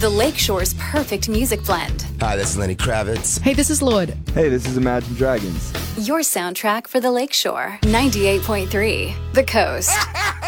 The Lakeshore's perfect music blend. Hi, this is Lenny Kravitz. Hey, this is Lord. Hey, this is Imagine Dragons. Your soundtrack for the Lakeshore. 98.3 The Coast.